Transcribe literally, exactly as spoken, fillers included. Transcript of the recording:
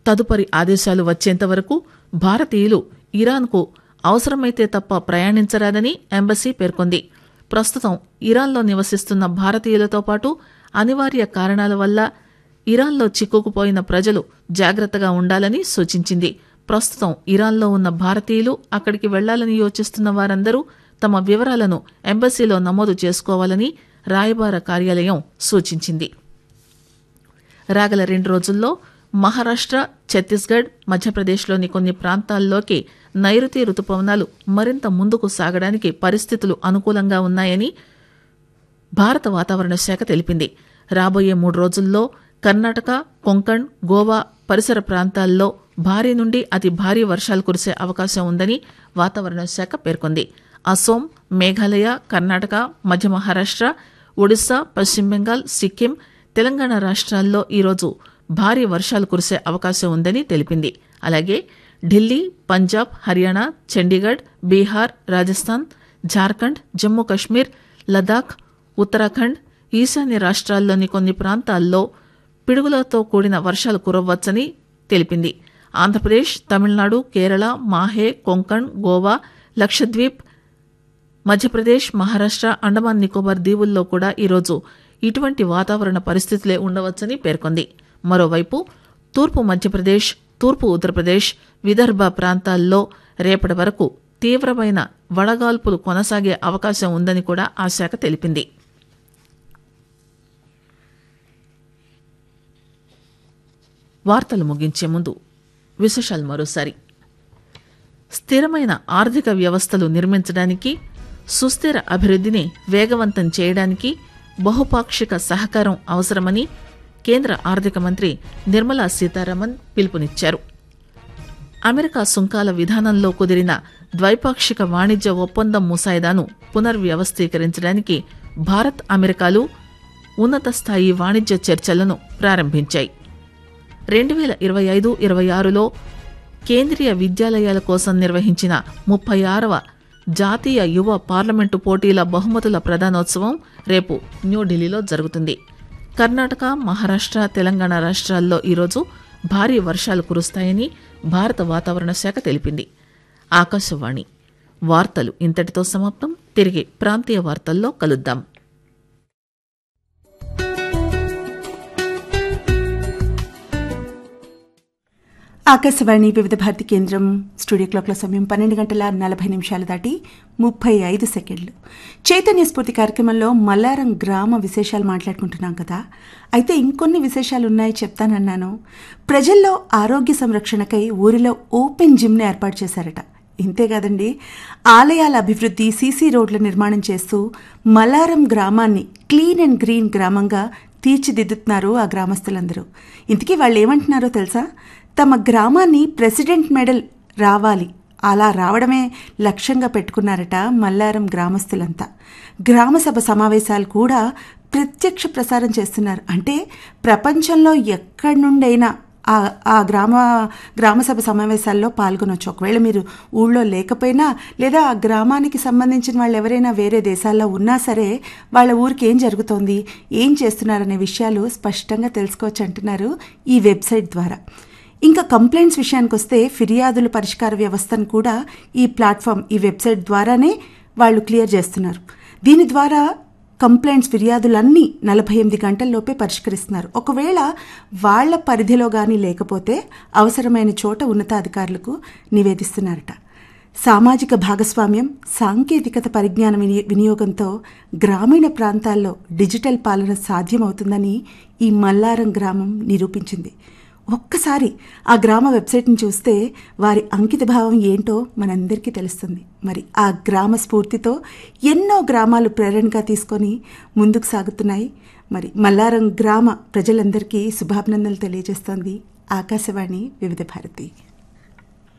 తదుపరి ఆదేశాలు వచ్చేంత వరకు భారతీయులు ఇరాన్కు అవసరమైతే తప్ప ప్రయాణించరాదని ఎంబసీ పేర్కొంది. ప్రస్తుతం ఇరాన్లో నివసిస్తున్న భారతీయులతో పాటు అనివార్య కారణాల వల్ల ఇరాన్లో చిక్కుకుపోయిన ప్రజలు జాగ్రత్తగా ఉండాలని సూచించింది. ప్రస్తుతం ఇరాన్లో ఉన్న భారతీయులు అక్కడికి వెళ్లాలని యోచిస్తున్న వారందరూ తమ వివరాలను ఎంబసీలో నమోదు చేసుకోవాలని రాయబార కార్యాలయం సూచించింది. రాగల రెండు రోజుల్లో మహారాష్ట్ర, ఛత్తీస్గఢ్, మధ్యప్రదేశ్లోని కొన్ని ప్రాంతాల్లోకి నైరుతి రుతుపవనాలు మరింత ముందుకు సాగడానికి పరిస్థితులు అనుకూలంగా ఉన్నాయని భారత వాతావరణ శాఖ తెలిపింది. రాబోయే మూడు రోజుల్లో కర్ణాటక, కొంకణ్, గోవా పరిసర ప్రాంతాల్లో భారీ నుండి అతి భారీ వర్షాలు కురిసే అవకాశం ఉందని వాతావరణ శాఖ పేర్కొంది. అసోం, మేఘాలయ, కర్ణాటక, మధ్య మహారాష్ట్ర, ఒడిశా, పశ్చిమ బెంగాల్, సిక్కిం, తెలంగాణ రాష్ట్రాల్లో ఈరోజు భారీ వర్షాలు కురిసే అవకాశం ఉందని తెలిపింది. అలాగే ఢిల్లీ, పంజాబ్, హర్యానా, చండీగఢ్, బీహార్, రాజస్థాన్, జార్ఖండ్, జమ్మూ కశ్మీర్, లదాఖ్, ఉత్తరాఖండ్, ఈశాన్య రాష్ట్రాల్లోని కొన్ని ప్రాంతాల్లో పిడుగులతో కూడిన వర్షాలు కురవ్వచ్చని తెలిపింది. ఆంధ్రప్రదేశ్, తమిళనాడు, కేరళ, మాహే, కొంకణ్, గోవా, లక్షద్వీప్, మధ్యప్రదేశ్, మహారాష్ట్ర, అండమాన్ నికోబార్ దీవుల్లో కూడా ఈరోజు ఇటువంటి వాతావరణ పరిస్థితులే ఉండవచ్చని పేర్కొంది. మరోవైపు తూర్పు మధ్యప్రదేశ్, తూర్పు ఉత్తరప్రదేశ్, విదర్భ ప్రాంతాల్లో రేపటి వరకు తీవ్రమైన వడగాల్పులు కొనసాగే అవకాశం ఉందని కూడా ఆ శాఖ తెలిపింది. వార్తలు ముగించే ముందు విశేషాలు మరోసారి. స్థిరమైన ఆర్థిక వ్యవస్థలు నిర్మించడానికి, సుస్థిర అభివృద్ధిని వేగవంతం చేయడానికి బహుపాక్షిక సహకారం అవసరమని కేంద్ర ఆర్థిక మంత్రి నిర్మలా సీతారామన్ పిలుపునిచ్చారు. అమెరికా సుంకాల విధానంలో కుదిరిన ద్వైపాక్షిక వాణిజ్య ఒప్పందం ముసాయిదాను పునర్వ్యవస్థీకరించడానికి భారత్, అమెరికాలు ఉన్నత స్థాయి వాణిజ్య చర్చలను ప్రారంభించాయి. రెండు వేల ఇరవై ఐదు ఇరవై ఆరులో కేంద్రీయ విద్యాలయాల కోసం నిర్వహించిన ముప్పై ఆరవ జాతీయ యువ పార్లమెంటు పోటీల బహుమతుల ప్రదానోత్సవం రేపు న్యూఢిల్లీలో జరుగుతుంది. కర్ణాటక, మహారాష్ట్ర, తెలంగాణ రాష్ట్రాల్లో ఈరోజు భారీ వర్షాలు కురుస్తాయని భారత వాతావరణ శాఖ తెలిపింది. ఆకాశవాణి వార్తలు ఇంతటితో సమాప్తం. తిరిగి ప్రాంతీయ వార్తల్లో కలుద్దాం. ఆకాశవాణి వివిధ భారతి కేంద్రం స్టూడియో క్లాక్ల సమయం పన్నెండు గంటల నలభై నిమిషాలు దాటి ముప్పై ఐదు సెకండ్లు. చైతన్య స్ఫూర్తి కార్యక్రమంలో మల్లారం గ్రామ విశేషాలు మాట్లాడుకుంటున్నాం కదా. అయితే ఇంకొన్ని విశేషాలు ఉన్నాయి, చెప్తానన్నాను. ప్రజల్లో ఆరోగ్య సంరక్షణకై ఊరిలో ఓపెన్ జిమ్ను ఏర్పాటు చేశారట. ఇంతేకాదండి, ఆలయాల అభివృద్ధి, సీసీ రోడ్ల నిర్మాణం చేస్తూ మల్లారం గ్రామాన్ని క్లీన్ అండ్ గ్రీన్ గ్రామంగా తీర్చిదిద్దుతున్నారు ఆ గ్రామస్తులందరూ. ఇంతకీ వాళ్ళు ఏమంటున్నారో తెలుసా? తమ గ్రామాన్ని ప్రెసిడెంట్ మెడల్ రావాలి, అలా రావడమే లక్ష్యంగా పెట్టుకున్నారట మల్లారం గ్రామస్తులంతా. గ్రామసభ సమావేశాలు కూడా ప్రత్యక్ష ప్రసారం చేస్తున్నారు. అంటే ప్రపంచంలో ఎక్కడి నుండైనా ఆ ఆ గ్రామ గ్రామసభ సమావేశాల్లో పాల్గొనవచ్చు. ఒకవేళ మీరు ఊళ్ళో లేకపోయినా, లేదా ఆ గ్రామానికి సంబంధించిన వాళ్ళు ఎవరైనా వేరే దేశాల్లో ఉన్నా సరే, వాళ్ళ ఊరికి ఏం జరుగుతోంది, ఏం చేస్తున్నారనే విషయాలు స్పష్టంగా తెలుసుకోవచ్చు అంటున్నారు ఈ వెబ్సైట్ ద్వారా. ఇంకా కంప్లైంట్స్ విషయానికి వస్తే ఫిర్యాదుల పరిష్కార వ్యవస్థను కూడా ఈ ప్లాట్ఫామ్, ఈ వెబ్సైట్ ద్వారానే వాళ్ళు క్లియర్ చేస్తున్నారు. దీని ద్వారా కంప్లైంట్స్, ఫిర్యాదులన్నీ నలభై ఎనిమిది గంటల్లోపే పరిష్కరిస్తున్నారు. ఒకవేళ వాళ్ల పరిధిలో కానీ లేకపోతే అవసరమైన చోట ఉన్నతాధికారులకు నివేదిస్తున్నారట. సామాజిక భాగస్వామ్యం, సాంకేతికత పరిజ్ఞాన వినియోగంతో గ్రామీణ ప్రాంతాల్లో డిజిటల్ పాలన సాధ్యమవుతుందని ఈ మల్లారం గ్రామం నిరూపించింది. ఒక్కసారి ఆ గ్రామ వెబ్సైట్ని చూస్తే వారి అంకిత భావం ఏంటో మనందరికీ తెలుస్తుంది. మరి ఆ గ్రామ స్ఫూర్తితో ఎన్నో గ్రామాలు ప్రేరణగా తీసుకొని ముందుకు సాగుతున్నాయి. మరి మల్లారం గ్రామ ప్రజలందరికీ శుభాభినందనలు తెలియజేస్తోంది ఆకాశవాణి వివిధ భారతి.